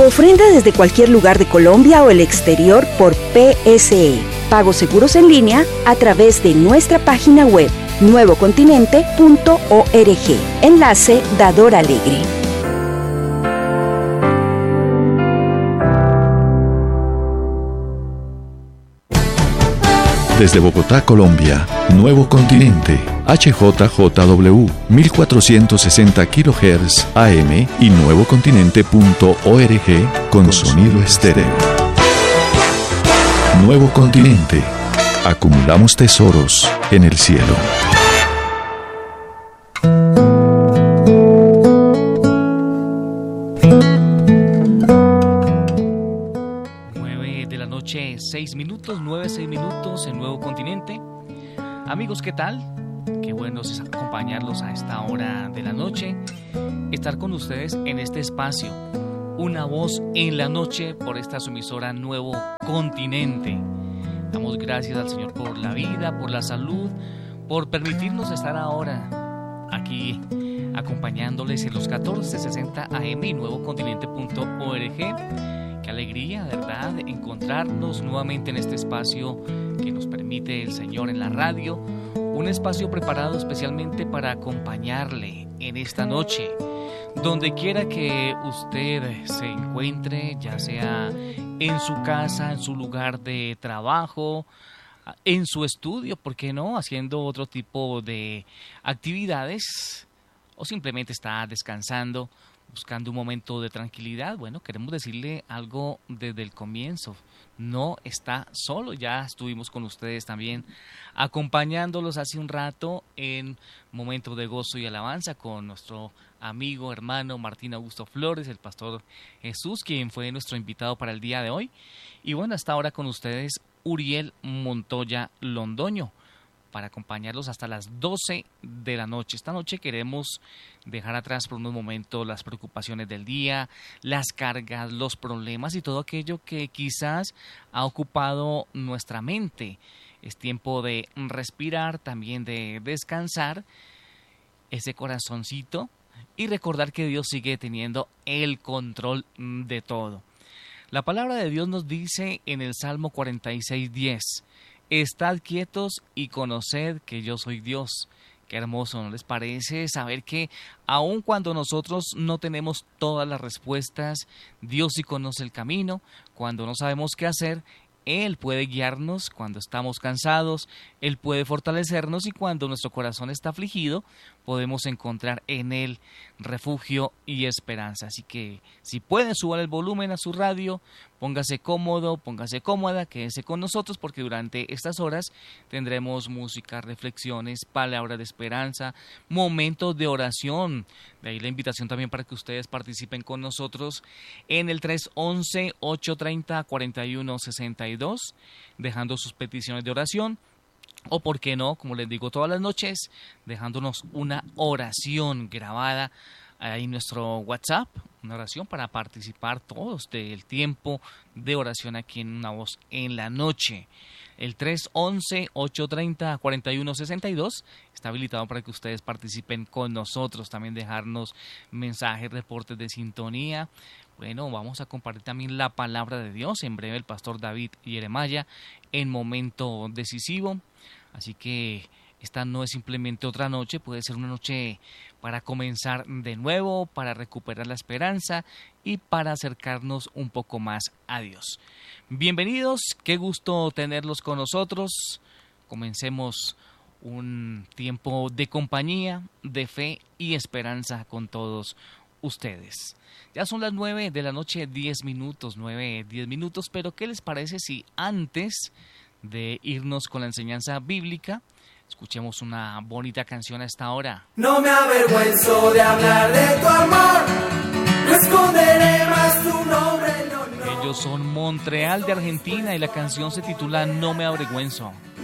Ofrenda desde cualquier lugar de Colombia o el exterior por PSE. Pagos seguros en línea a través de nuestra página web nuevocontinente.org. Enlace Dador Alegre. Desde Bogotá, Colombia, Nuevo Continente, HJJW, 1460 kHz AM y nuevocontinente.org con sonido estéreo. Nuevo Continente, acumulamos tesoros en el cielo. 6 minutos en Nuevo Continente. Amigos, ¿qué tal? Qué bueno es acompañarlos a esta hora de la noche, estar con ustedes en este espacio, una voz en la noche por esta su emisora Nuevo Continente. Damos gracias al Señor por la vida, por la salud, por permitirnos estar ahora aquí acompañándoles en los 1460 AM y nuevocontinente.org. Qué alegría, ¿verdad?, encontrarnos nuevamente en este espacio que nos permite el Señor en la radio, un espacio preparado especialmente para acompañarle en esta noche, donde quiera que usted se encuentre, ya sea en su casa, en su lugar de trabajo, en su estudio, ¿por qué no?, haciendo otro tipo de actividades, o simplemente está descansando, buscando un momento de tranquilidad. Bueno, queremos decirle algo desde el comienzo. No está solo, ya estuvimos con ustedes también acompañándolos hace un rato en momento de gozo y alabanza con nuestro amigo, hermano Martín Augusto Flores, el pastor Jesús, quien fue nuestro invitado para el día de hoy. Y bueno, hasta ahora con ustedes Uriel Montoya Londoño, para acompañarlos hasta las 12 de la noche. Esta noche queremos dejar atrás por unos momentos las preocupaciones del día, las cargas, los problemas y todo aquello que quizás ha ocupado nuestra mente. Es tiempo de respirar, también de descansar ese corazoncito y recordar que Dios sigue teniendo el control de todo. La palabra de Dios nos dice en el Salmo 46:10: estad quietos y conoced que yo soy Dios. Qué hermoso, ¿no les parece? Saber que aun cuando nosotros no tenemos todas las respuestas, Dios sí conoce el camino. Cuando no sabemos qué hacer, Él puede guiarnos. Cuando estamos cansados, Él puede fortalecernos, y cuando nuestro corazón está afligido, podemos encontrar en Él refugio y esperanza. Así que si pueden, suban el volumen a su radio, póngase cómodo, póngase cómoda, quédese con nosotros, porque durante estas horas tendremos música, reflexiones, palabras de esperanza, momentos de oración. De ahí la invitación también para que ustedes participen con nosotros en el 311-830-4162, dejando sus peticiones de oración. O por qué no, como les digo todas las noches, dejándonos una oración grabada ahí en nuestro WhatsApp, una oración para participar todos del tiempo de oración aquí en Una Voz en la Noche. El 311-830-4162 está habilitado para que ustedes participen con nosotros, también dejarnos mensajes, reportes de sintonía. Bueno, vamos a compartir también la palabra de Dios. En breve el pastor David Yeremaya en momento decisivo. Así que esta no es simplemente otra noche, puede ser una noche para comenzar de nuevo, para recuperar la esperanza y para acercarnos un poco más a Dios. Bienvenidos, qué gusto tenerlos con nosotros. Comencemos un tiempo de compañía, de fe y esperanza con todos ustedes. Ya son las 9 de la noche, 10 minutos, pero ¿qué les parece si antes de irnos con la enseñanza bíblica, escuchemos una bonita canción a esta hora? No me avergüenzo de hablar de tu amor, no esconderé más tu nombre, no. Ellos son Montreal de Argentina y la canción se titula No me avergüenzo.